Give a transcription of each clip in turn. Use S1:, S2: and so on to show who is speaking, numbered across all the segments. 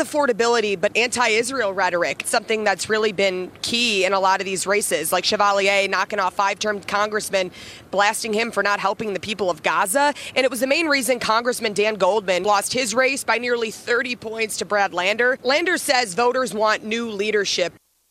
S1: affordability, but anti-Israel rhetoric, something that's really been key in a lot of these races, like Chevalier knocking off 5-term congressman, blasting him for not helping the people of Gaza. And it was the main reason Congressman Dan Goldman lost his race by nearly 30 points to Brad Lander. Lander says voters want new leadership.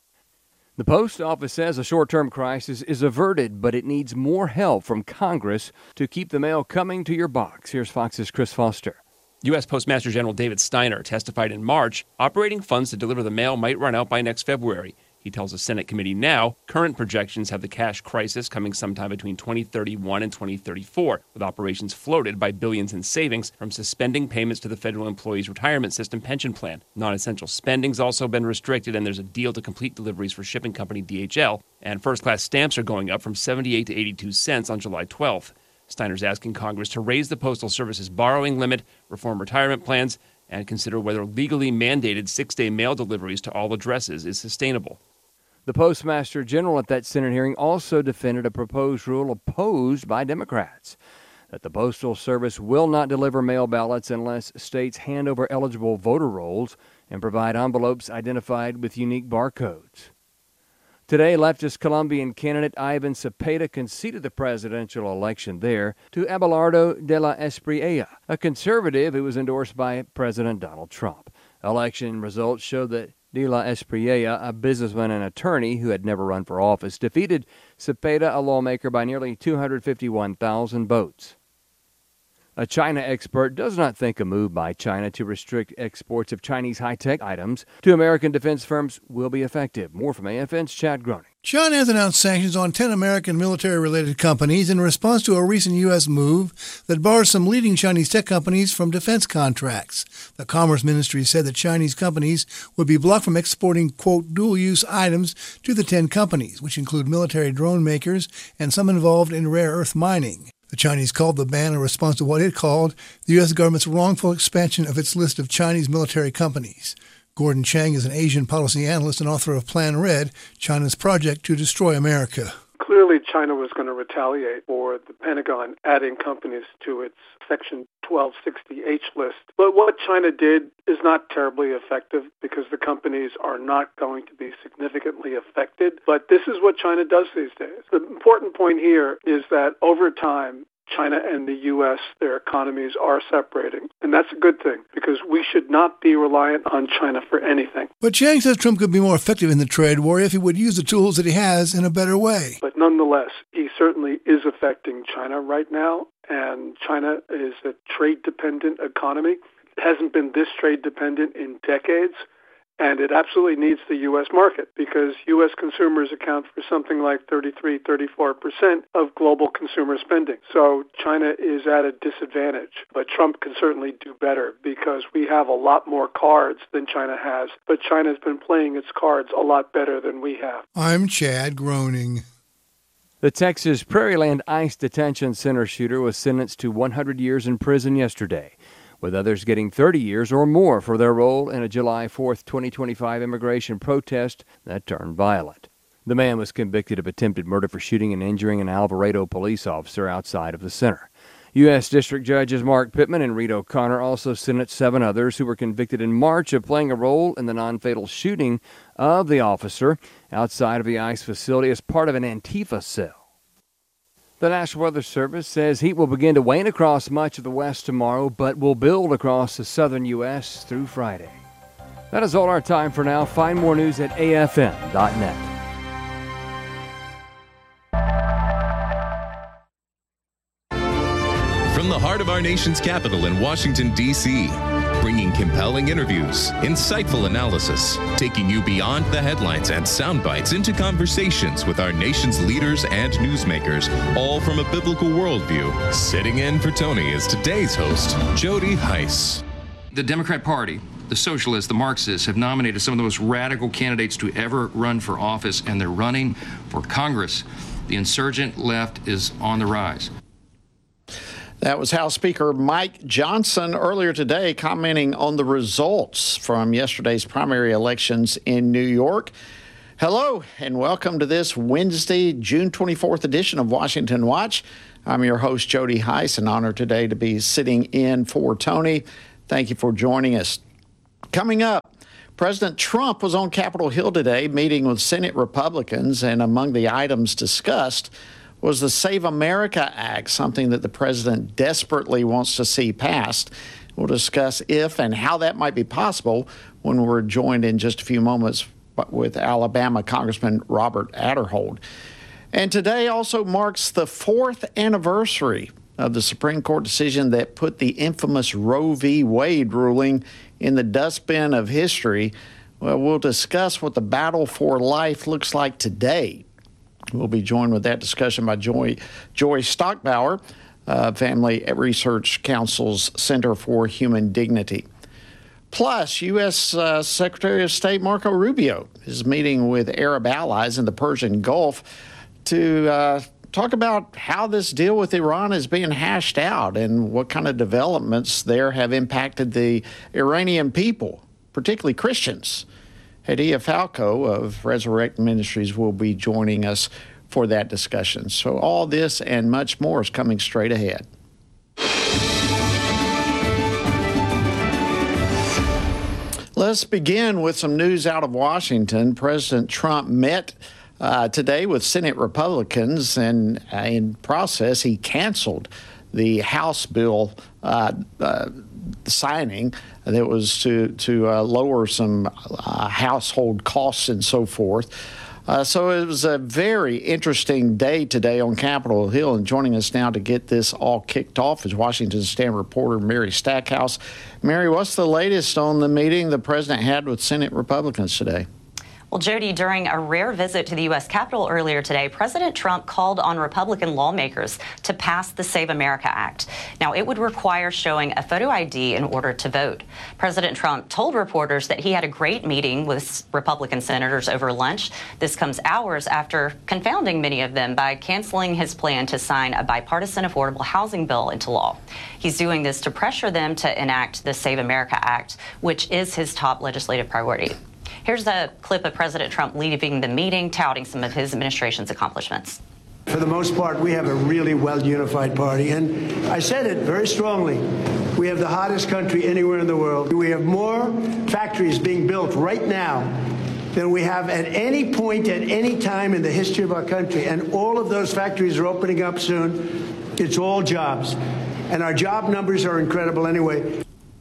S2: The post office says a short-term crisis is averted, but it needs more help from Congress to keep the mail coming to your box. Here's Fox's Chris Foster.
S3: U.S. Postmaster General David Steiner testified in March operating funds to deliver the mail might run out by next February. He tells a Senate committee now current projections have the cash crisis coming sometime between 2031 and 2034, with operations floated by billions in savings from suspending payments to the Federal Employees Retirement System pension plan. Non-essential spending's also been restricted, and there's a deal to complete deliveries for shipping company DHL, and first-class stamps are going up from 78 to 82 cents on July 12th. Steiner's asking Congress to raise the Postal Service's borrowing limit, reform retirement plans, and consider whether legally mandated 6-day mail deliveries to all addresses is sustainable.
S2: The Postmaster General at that Senate hearing also defended a proposed rule opposed by Democrats that the Postal Service will not deliver mail ballots unless states hand over eligible voter rolls and provide envelopes identified with unique barcodes. Today, leftist Colombian candidate Ivan Cepeda conceded the presidential election there to Abelardo de la Espriella, a conservative who was endorsed by President Donald Trump. Election results show that de la Espriella, a businessman and attorney who had never run for office, defeated Cepeda, a lawmaker, by nearly 251,000 votes. A China expert does not think a move by China to restrict exports of Chinese high-tech items to American defense firms will be effective. More from AFN's Chad Groening.
S4: China has announced sanctions on 10 American military-related companies in response to a recent U.S. move that bars some leading Chinese tech companies from defense contracts. The Commerce Ministry said that Chinese companies would be blocked from exporting, quote, dual-use items to the 10 companies, which include military drone makers and some involved in rare earth mining. The Chinese called the ban a response to what it called the U.S. government's wrongful expansion of its list of Chinese military companies. Gordon Chang is an Asian policy analyst and author of Plan Red, China's project to destroy America.
S5: Clearly, China was going to retaliate for the Pentagon adding companies to its Section 1260H list. But what China did is not terribly effective because the companies are not going to be significantly affected. But this is what China does these days. The important point here is that over time, China and the U.S., their economies are separating. And that's a good thing because we should not be reliant on China for anything.
S4: But Chang says Trump could be more effective in the trade war if he would use the tools that he has in a better way.
S5: But nonetheless, he certainly is affecting China right now. And China is a trade-dependent economy. It hasn't been this trade-dependent in decades. And it absolutely needs the U.S. market because U.S. consumers account for something like 33-34% of global consumer spending. So China is at a disadvantage. But Trump can certainly do better because we have a lot more cards than China has. But China's been playing its cards a lot better than we have.
S4: I'm Chad Groening.
S2: The Texas Prairieland ICE Detention Center shooter was sentenced to 100 years in prison yesterday, with others getting 30 years or more for their role in a July 4th, 2025 immigration protest that turned violent. The man was convicted of attempted murder for shooting and injuring an Alvarado police officer outside of the center. U.S. District Judges Mark Pittman and Reed O'Connor also sentenced 7 others who were convicted in March of playing a role in the non-fatal shooting of the officer outside of the ICE facility as part of an Antifa cell. The National Weather Service says heat will begin to wane across much of the west tomorrow, but will build across the southern U.S. through Friday. That is all our time for now. Find more news at afn.net.
S6: From the heart of our nation's capital in Washington, D.C., bringing compelling interviews, insightful analysis, taking you beyond the headlines and sound bites into conversations with our nation's leaders and newsmakers, all from a biblical worldview. Sitting in for Tony is today's host, Jody Heiss.
S7: The Democrat Party, the socialists, the Marxists have nominated some of the most radical candidates to ever run for office, and they're running for Congress. The insurgent left is on the rise.
S8: That was House Speaker Mike Johnson earlier today commenting on the results from yesterday's primary elections in New York. Hello, and welcome to this Wednesday, June 24th edition of Washington Watch. I'm your host, Jody Heiss, and honored today to be sitting in for Tony. Thank you for joining us. Coming up, President Trump was on Capitol Hill today meeting with Senate Republicans, and among the items discussed was the Save America Act, something that the president desperately wants to see passed. We'll discuss if and how that might be possible when we're joined in just a few moments with Alabama Congressman Robert Aderholt. And today also marks the 4th anniversary of the Supreme Court decision that put the infamous Roe v. Wade ruling in the dustbin of history. Well, we'll discuss what the battle for life looks like today. We'll be joined with that discussion by Joy Stockbauer, Family Research Council's Center for Human Dignity. Plus, U.S. Secretary of State Marco Rubio is meeting with Arab allies in the Persian Gulf to talk about how this deal with Iran is being hashed out and what kind of developments there have impacted the Iranian people, particularly Christians. Hadia Falco of Resurrect Ministries will be joining us for that discussion. So all this and much more is coming straight ahead. Let's begin with some news out of Washington. President Trump met today with Senate Republicans, and in process, he canceled the House bill signing that was to lower some household costs and so forth. So it was a very interesting day today on Capitol Hill, and joining us now to get this all kicked off is Washington Stand reporter Mary Stackhouse. Mary, what's the latest on the meeting the president had with Senate Republicans today?
S9: Well, Jody, during a rare visit to the U.S. Capitol earlier today, President Trump called on Republican lawmakers to pass the Save America Act. Now, it would require showing a photo ID in order to vote. President Trump told reporters that he had a great meeting with Republican senators over lunch. This comes hours after confounding many of them by canceling his plan to sign a bipartisan affordable housing bill into law. He's doing this to pressure them to enact the Save America Act, which is his top legislative priority. Here's a clip of President Trump leaving the meeting, touting some of his administration's accomplishments.
S10: For the most part, we have a really well-unified party, and I said it very strongly. We have the hottest country anywhere in the world. We have more factories being built right now than we have at any point at any time in the history of our country, and all of those factories are opening up soon. It's all jobs, and our job numbers are incredible anyway.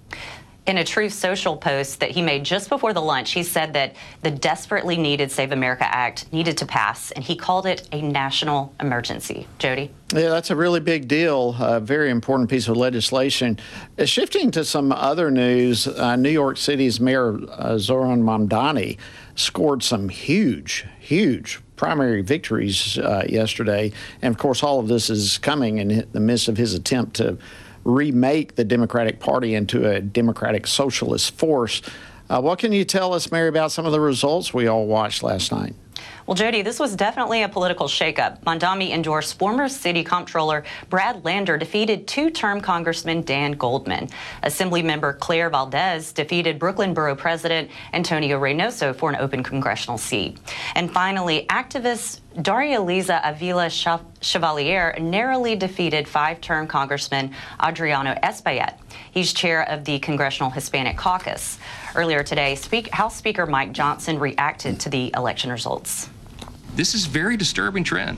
S9: In a Truth Social post that he made just before the lunch, he said that the desperately needed Save America Act needed to pass, and he called it a national emergency. Jody?
S8: Yeah, that's a really big deal, a very important piece of legislation. Shifting to some other news, New York City's Mayor Zohran Mamdani scored some huge primary victories yesterday. And, of course, all of this is coming in the midst of his attempt to remake the Democratic Party into a democratic socialist force. What can you tell us, Mary, about some of the results we all watched last night?
S9: Well, Jody, this was definitely a political shakeup. Mamdani endorsed former city comptroller Brad Lander defeated two-term Congressman Dan Goldman. Assemblymember Claire Valdez defeated Brooklyn Borough President Antonio Reynoso for an open congressional seat. And finally, activist Daria Liza Avila Chevalier narrowly defeated five-term Congressman Adriano Espaillat. He's chair of the Congressional Hispanic Caucus. Earlier today, House Speaker Mike Johnson reacted to the election results.
S7: This is a very disturbing trend.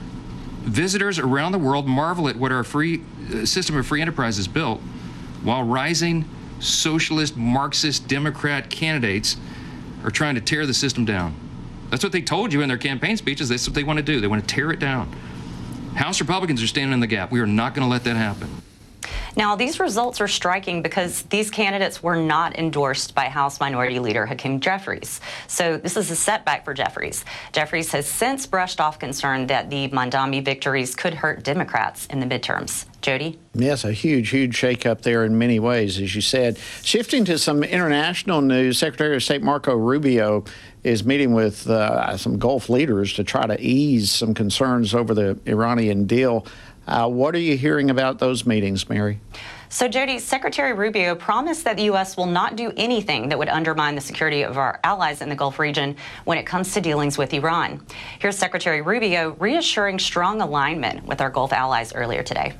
S7: Visitors around the world marvel at what our free system of free enterprise has built, while rising socialist, Marxist, Democrat candidates are trying to tear the system down. That's what they told you in their campaign speeches. That's what they want to do. They want to tear it down. House Republicans are standing in the gap. We are not going to let that happen.
S9: Now, these results are striking because these candidates were not endorsed by House Minority Leader Hakeem Jeffries. So this is a setback for Jeffries. Jeffries has since brushed off concern that the Mamdani victories could hurt Democrats in the midterms. Jody?
S8: Yes, a huge shakeup there in many ways, as you said. Shifting to some international news, Secretary of State Marco Rubio is meeting with some Gulf leaders to try to ease some concerns over the Iranian deal. What are you hearing about those meetings, Mary?
S9: So, Jody, Secretary Rubio promised that the U.S. will not do anything that would undermine the security of our allies in the Gulf region when it comes to dealings with Iran. Here's Secretary Rubio reassuring strong alignment with our Gulf allies earlier today.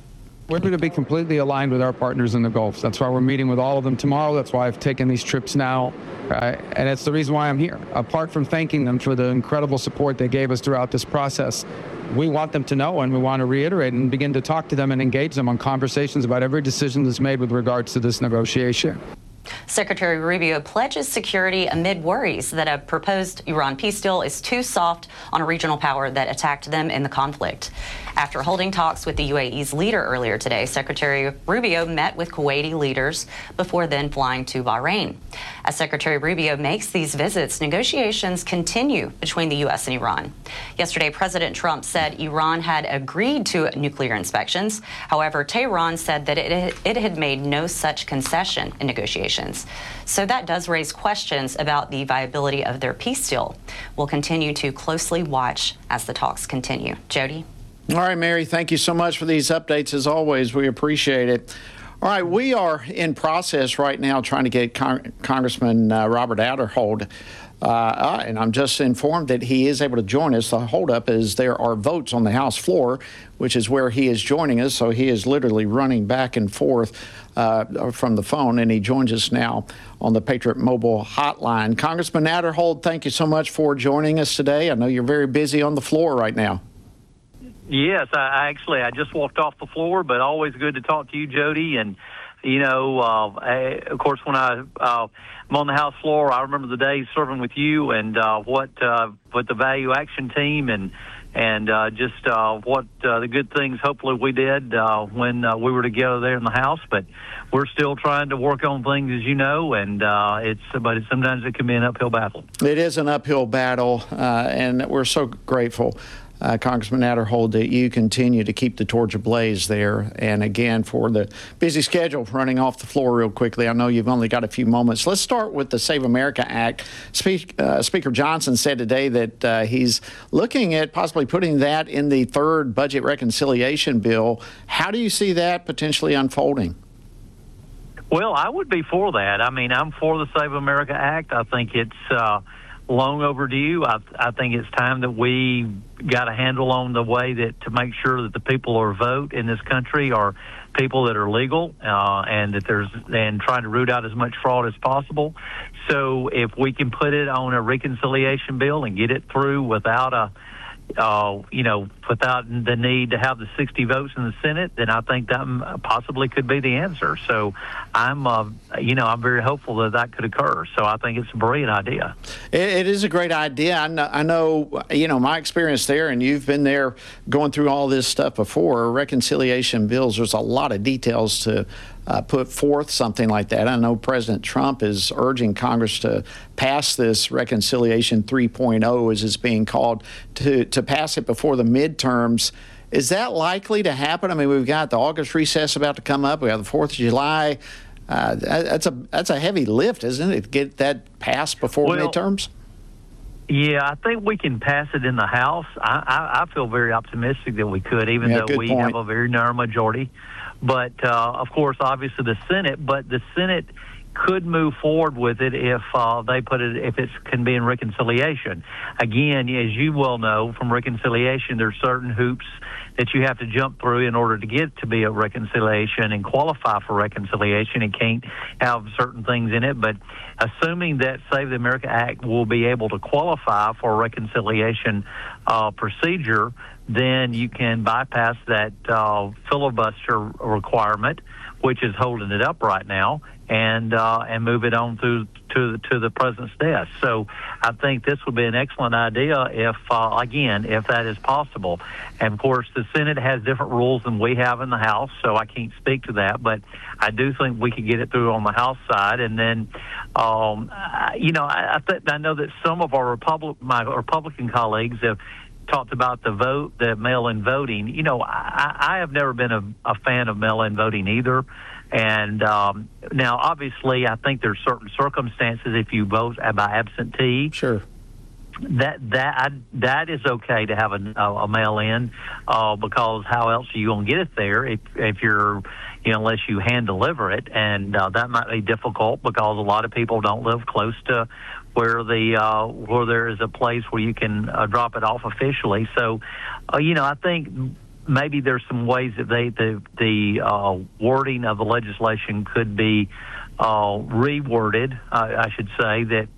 S11: We're going to be completely aligned with our partners in the Gulf. That's why we're meeting with all of them tomorrow. That's why I've taken these trips now. And it's the reason why I'm here. Apart from thanking them for the incredible support they gave us throughout this process, we want them to know, and we want to reiterate and begin to talk to them and engage them on conversations about every decision that's made with regards to this negotiation.
S9: Secretary Rubio pledges security amid worries that a proposed Iran peace deal is too soft on a regional power that attacked them in the conflict. After holding talks with the UAE's leader earlier today, Secretary Rubio met with Kuwaiti leaders before then flying to Bahrain. As Secretary Rubio makes these visits, negotiations continue between the U.S. and Iran. Yesterday, President Trump said Iran had agreed to nuclear inspections. However, Tehran said that it had made no such concession in negotiations. So that does raise questions about the viability of their peace deal. We'll continue to closely watch as the talks continue. Jody?
S8: All right, Mary, thank you so much for these updates. As always, we appreciate it. All right, we are in process right now trying to get Congressman Robert Aderholt, and I'm just informed that he is able to join us. The holdup is there are votes on the House floor, which is where he is joining us, so he is literally running back and forth from the phone, and he joins us now on the Patriot Mobile hotline. Congressman Aderholt, thank you so much for joining us today. I know you're very busy on the floor right now.
S12: Yes, I just walked off the floor, but always good to talk to you, Jody. And, of course, when I'm on the House floor, I remember the days serving with you and what the Value Action Team and what the good things hopefully we did when we were together there in the House. But we're still trying to work on things, as you know, and sometimes it can be an uphill battle. It is an uphill battle, and we're so grateful, Congressman Aderholt, that you continue to keep the torch ablaze there. And again, for the busy schedule, running off the floor real quickly, I know you've only got a few moments. Let's start with the Save America Act. Speaker Johnson said today that he's looking at possibly putting that in the third budget reconciliation bill. How do you see that potentially unfolding? Well, I would be for that. I mean, I'm for the Save America Act. I think it's long overdue. I think it's time that we got a handle on the way that to make sure that the people who vote in this country are people that are legal, and that and trying to root out as much fraud as possible. So if we can put it on a reconciliation bill and get it through without without the need to have the 60 votes in the Senate, then I think that possibly could be the answer. So I'm very hopeful that could occur. So I think it's a brilliant idea. It is a great idea. I know, my experience there, and you've been there going through all this stuff before, reconciliation bills, there's a lot of details to put forth something like that. I know President Trump is urging Congress to pass this Reconciliation 3.0, as it's being called, to pass it before the midterms. Is that likely to happen? I mean, we've got the August recess about to come up. We have the 4th of July. That's a heavy lift, isn't it, to get that passed before midterms? Yeah, I think we can pass it in the House. I feel very optimistic that we could, even though we have a very narrow majority. But, of course, obviously the Senate could move forward with it if it can be in reconciliation. Again, as you well know, from reconciliation, there's certain hoops that you have to jump through in order to get to be a reconciliation and qualify for reconciliation. It can't have certain things in it, but assuming that Save the America Act will be able to qualify for a reconciliation procedure, then you can bypass that filibuster requirement, which is holding it up right now, and move it on to the president's desk. So I think this would be an excellent idea if that is possible. And of course, the Senate has different rules than we have in the House, so I can't speak to that. But I do think we could get it through on the House side, and then I know that some of my Republican colleagues have talked about the mail-in voting. I have never been a fan of mail-in voting either. And now, obviously, I think there's certain circumstances if you vote by absentee. Sure. That is okay to have a mail-in because how else are you going to get it there if you're unless you hand deliver it, and that might be difficult because a lot of people don't live close to where there is a place where you can drop it off officially. So, I think maybe there's some ways that the wording of the legislation could be reworded, I should say, that